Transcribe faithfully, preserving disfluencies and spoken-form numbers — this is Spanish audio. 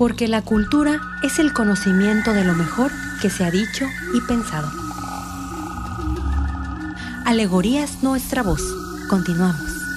porque la cultura es el conocimiento de lo mejor que se ha dicho y pensado. Alegorías Nuestra Voz. Continuamos.